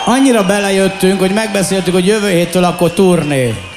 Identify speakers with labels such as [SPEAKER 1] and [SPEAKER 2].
[SPEAKER 1] Annyira belejöttünk, hogy megbeszéltük, hogy jövő héttől akkor turné.